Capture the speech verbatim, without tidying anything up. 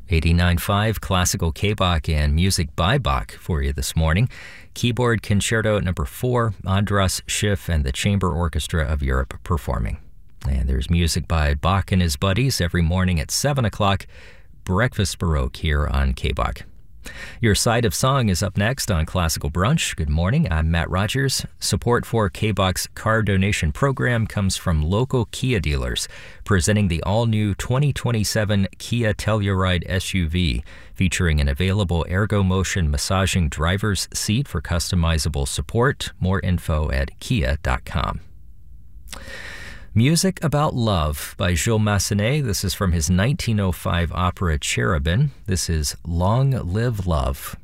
eighty-nine point five Classical K-Bach and Music by Bach for you this morning. Keyboard Concerto number four, Andras Schiff and the Chamber Orchestra of Europe performing. And there's music by Bach and his buddies every morning at seven o'clock. Breakfast Baroque here on K-Bach. Your Side of Song is up next on Classical Brunch. Good morning, I'm Matt Rogers. Support for K-Bach's car donation program comes from local Kia dealers, presenting the all-new twenty twenty-seven Kia Telluride S U V, featuring an available ErgoMotion massaging driver's seat for customizable support. More info at kia dot com. Music About Love by Jules Massenet. This is from his nineteen oh five opera Cherubin. This is Long Live Love.